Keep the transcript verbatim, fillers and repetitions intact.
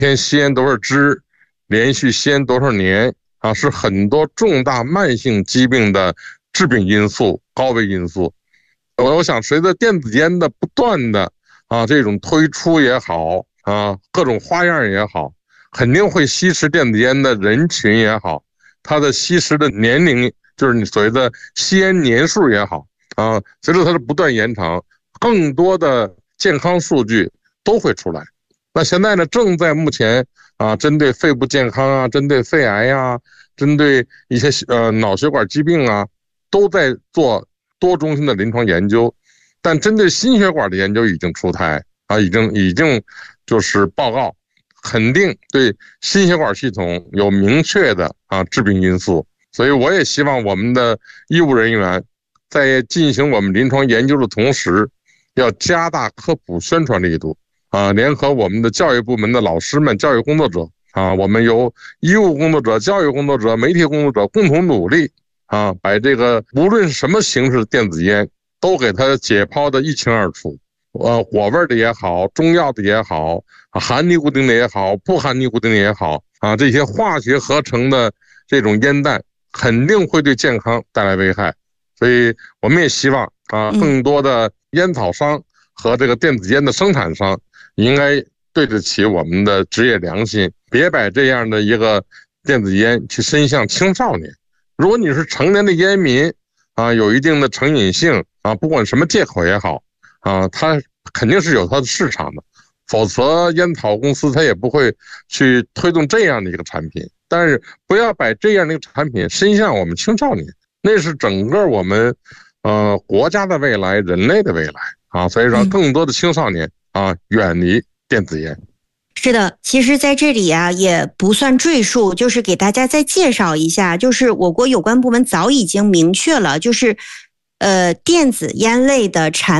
天吸烟多少支，连续吸烟多少年啊，是很多重大慢性疾病的致病因素、高危因素。我想，随着电子烟的不断的啊这种推出也好啊，各种花样也好，肯定会吸食电子烟的人群也好，它的吸食的年龄，就是你所谓的吸烟年数也好啊，随着它的不断延长，更多的健康数据都会出来。那现在呢，正在目前啊，针对肺部健康啊，针对肺癌呀、啊，针对一些呃脑血管疾病啊，都在做多中心的临床研究。但针对心血管的研究已经出台啊，已经已经就是报告，肯定对心血管系统有明确的啊致病因素。所以我也希望我们的医务人员在进行我们临床研究的同时，要加大科普宣传力度啊，联合我们的教育部门的老师们、教育工作者啊，我们由医务工作者、教育工作者、媒体工作者共同努力啊，把这个无论是什么形式的电子烟都给它解剖的一清二楚。呃，火味的也好，中药的也好，含尼古丁的也好，不含尼古丁的也好啊，这些化学合成的这种烟弹肯定会对健康带来危害。所以我们也希望啊，更多的烟草商和这个电子烟的生产商应该对得起我们的职业良心，别把这样的一个电子烟去伸向青少年。如果你是成年的烟民啊，有一定的成瘾性啊，不管什么借口也好啊，它肯定是有它的市场的，否则烟草公司它也不会去推动这样的一个产品。但是不要把这样的一个产品伸向我们青少年，那是整个我们呃国家的未来、人类的未来啊。所以说，更多的青少年啊远离电子烟。 是的，其实在这里啊也不算赘述，就是给大家再介绍一下，就是我国有关部门早已经明确了，就是呃电子烟类的产